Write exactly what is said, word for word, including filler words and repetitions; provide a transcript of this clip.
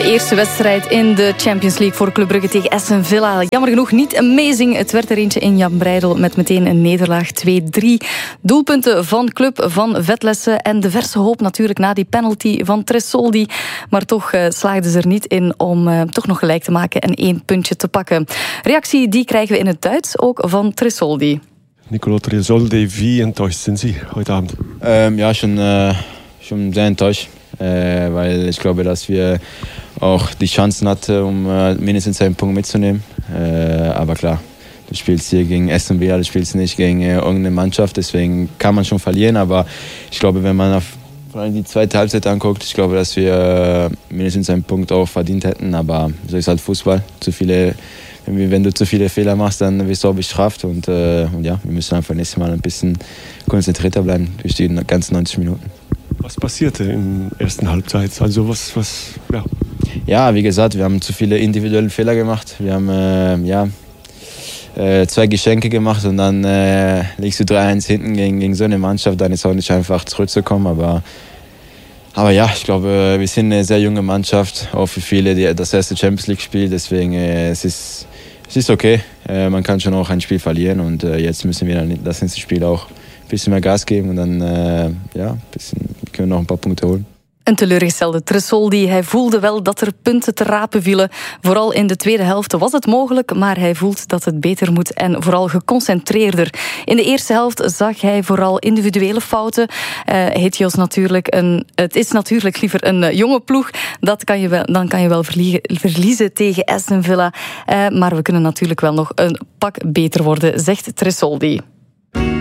De eerste wedstrijd in de Champions League voor Club Brugge tegen Aston Villa. Jammer genoeg niet amazing. Het werd er eentje in Jan Breidel met meteen een nederlaag. twee drie. Doelpunten van Club, van Vetlessen. En de verse hoop natuurlijk na die penalty van Tresoldi. Maar toch uh, slaagden ze er niet in om uh, toch nog gelijk te maken en één puntje te pakken. Reactie die krijgen we in het Duits, ook van Tresoldi. Nicolo Tresoldi, wie enttäuscht sind Sie heute Abend? Ähm, ja, schon, äh, schon sehr enttäuscht, äh, weil ich glaube, dass wir auch die Chancen hatten, um äh, mindestens einen Punkt mitzunehmen. Äh, aber klar, du spielst hier gegen Aston Villa, du spielst nicht gegen äh, irgendeine Mannschaft, deswegen kann man schon verlieren. Aber ich glaube, wenn man auf vor allem die zweite Halbzeit anguckt, ich glaube, dass wir äh, mindestens einen Punkt auch verdient hätten. Aber so ist halt Fußball. Zu viele, wenn du zu viele Fehler machst, dann wirst du auch bestraft. Und, äh, und ja, wir müssen einfach nächstes Mal ein bisschen konzentrierter bleiben durch die ganzen neunzig Minuten. Was passierte in der ersten Halbzeit? Also was, was, ja. Ja, wie gesagt, wir haben zu viele individuelle Fehler gemacht. Wir haben äh, ja, äh, zwei Geschenke gemacht und dann äh, liegst du drei eins hinten gegen, gegen so eine Mannschaft. Dann ist es auch nicht einfach zurückzukommen. Aber, aber ja, ich glaube, wir sind eine sehr junge Mannschaft. Auch für viele, die das erste Champions League Spiel. Deswegen äh, es ist es ist okay. Äh, man kann schon auch ein Spiel verlieren. Und äh, jetzt müssen wir dann das nächste Spiel auch ein bisschen mehr Gas geben. Und dann äh, ja, bisschen, können wir noch ein paar Punkte holen. Een teleurgestelde Tresoldi. Hij voelde wel dat er punten te rapen vielen. Vooral in de tweede helft was het mogelijk, maar hij voelt dat het beter moet en vooral geconcentreerder. In de eerste helft zag hij vooral individuele fouten. Uh, Hethios natuurlijk een, het is natuurlijk liever een uh, jonge ploeg. Dat kan je wel, dan kan je wel verliezen, verliezen tegen Aston Villa. Uh, maar we kunnen natuurlijk wel nog een pak beter worden, zegt Tresoldi.